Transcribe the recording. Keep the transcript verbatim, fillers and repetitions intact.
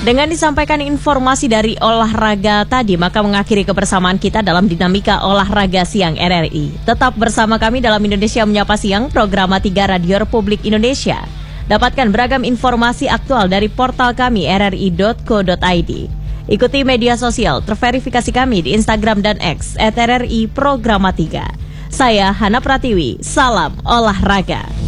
Dengan disampaikan informasi dari olahraga tadi, maka mengakhiri kebersamaan kita dalam dinamika olahraga siang R R I. Tetap bersama kami dalam Indonesia Menyapa Siang, program tiga Radio Republik Indonesia. Dapatkan beragam informasi aktual dari portal kami r r i dot co dot i d. Ikuti media sosial terverifikasi kami di Instagram dan X at R R I Programa tiga. Saya Hana Pratiwi, salam olahraga.